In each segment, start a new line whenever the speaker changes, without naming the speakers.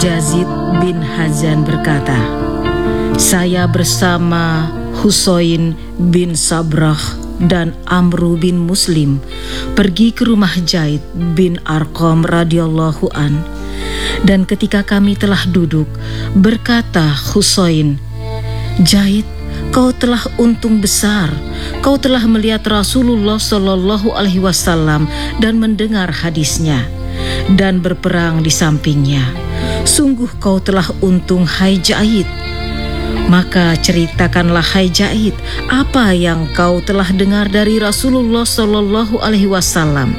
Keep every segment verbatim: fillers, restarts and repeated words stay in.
Yazid bin Hazan berkata, saya bersama Husain bin Sabrah dan Amru bin Muslim pergi ke rumah Zaid bin Arqam radhiyallahu an. Dan ketika kami telah duduk, berkata Husain, Zaid, kau telah untung besar. Kau telah melihat Rasulullah Shallallahu Alaihi Wasallam dan mendengar hadisnya dan berperang di sampingnya. Sungguh kau telah untung, hai Zaid. Maka ceritakanlah, hai Zaid, apa yang kau telah dengar dari Rasulullah Shallallahu Alaihi Wasallam.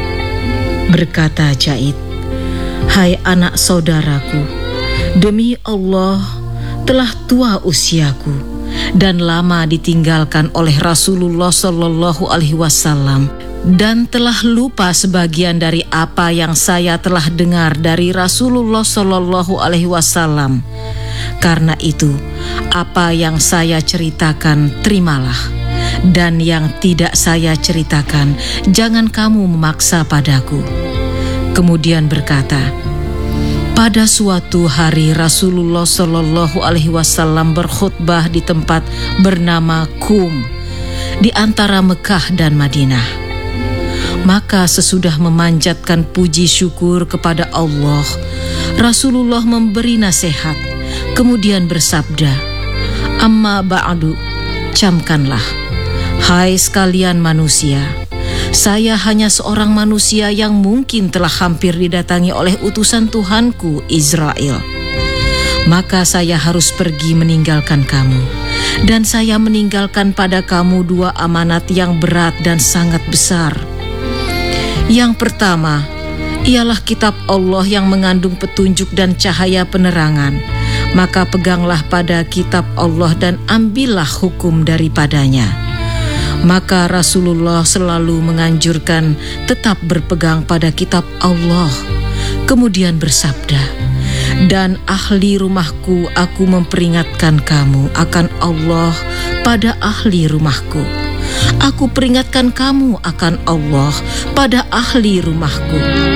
Berkata Zaid, hai anak saudaraku, demi Allah telah tua usiaku dan lama ditinggalkan oleh Rasulullah Shallallahu Alaihi Wasallam, dan telah lupa sebagian dari apa yang saya telah dengar dari Rasulullah Shallallahu Alaihi Wasallam. Karena itu, apa yang saya ceritakan terimalah, dan yang tidak saya ceritakan jangan kamu memaksa padaku. Kemudian berkata, pada suatu hari Rasulullah Shallallahu Alaihi Wasallam berkhutbah di tempat bernama Qum di antara Mekah dan Madinah. Maka sesudah memanjatkan puji syukur kepada Allah, Rasulullah memberi nasihat, kemudian bersabda, amma ba'du, camkanlah, hai sekalian manusia, saya hanya seorang manusia yang mungkin telah hampir didatangi oleh utusan Tuhanku Israel. Maka saya harus pergi meninggalkan kamu, dan saya meninggalkan pada kamu dua amanat yang berat dan sangat besar. Yang pertama, ialah kitab Allah yang mengandung petunjuk dan cahaya penerangan. Maka peganglah pada kitab Allah dan ambillah hukum daripadanya. Maka Rasulullah selalu menganjurkan tetap berpegang pada kitab Allah. Kemudian bersabda, dan ahli rumahku aku memperingatkan kamu akan Allah pada ahli rumahku. Aku peringatkan kamu akan Allah pada ahli rumahku.